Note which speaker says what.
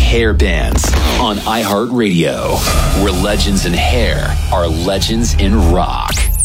Speaker 1: Hair Bands on iHeartRadio, where legends in hair are legends in rock.